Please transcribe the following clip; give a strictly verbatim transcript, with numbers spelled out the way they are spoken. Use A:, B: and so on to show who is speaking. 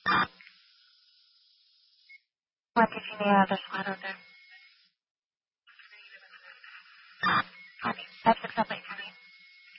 A: What did you need out of the sweater there?